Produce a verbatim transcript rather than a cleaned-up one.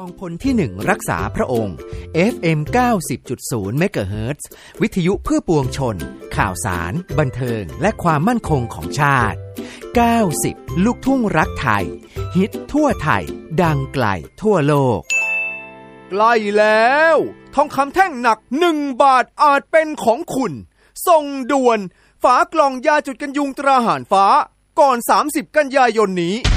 องพลที่หนึ่งรักษาพระองค์ เอฟ เอ็ม เก้าสิบจุดศูนย์ เมกะเฮิรตซ์ วิทยุเพื่อปวงชนข่าวสารบันเทิงและความมั่นคงของชาติ เก้าสิบ ลูกทุ่งรักไทยฮิตทั่วไทยดังไกลทั่วโลกใกล้แล้วทองคำแท่งหนักหนึ่งบาทอาจเป็นของคุณส่งด่วนฝากล่องยาจุดกันยุงตราหารฟ้าก่อนสามสิบกันยายนนี้